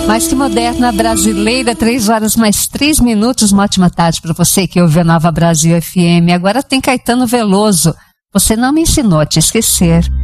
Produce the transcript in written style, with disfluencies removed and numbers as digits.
Mais que moderna, brasileira, 3h mais 3 minutos. Uma ótima tarde para você que ouve a Nova Brasil FM. Agora tem Caetano Veloso. Você não me ensinou a te esquecer.